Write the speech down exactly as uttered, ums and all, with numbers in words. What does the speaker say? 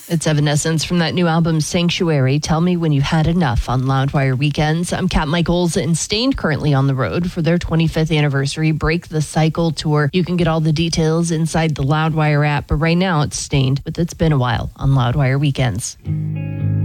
It's Evanescence from that new album, Sanctuary. Tell me when you've had enough on Loudwire Weekends. I'm Kat Michaels, and Stained currently on the road for their twenty-fifth anniversary Break the Cycle tour. You can get all the details inside the Loudwire app, but right now it's Stained with It's Been a While on Loudwire Weekends.